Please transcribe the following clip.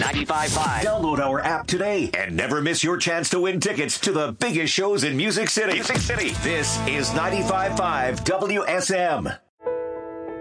95.5. Download our app today and never miss your chance to win tickets to the biggest shows in Music City. This is 95.5 WSM.